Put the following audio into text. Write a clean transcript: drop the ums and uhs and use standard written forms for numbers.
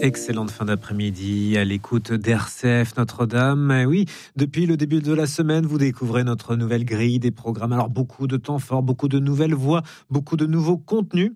Excellente fin d'après-midi à l'écoute d'RCF Notre-Dame. Oui, depuis le début de la semaine, vous découvrez notre nouvelle grille des programmes. Alors beaucoup de temps fort, beaucoup de nouvelles voix, beaucoup de nouveaux contenus.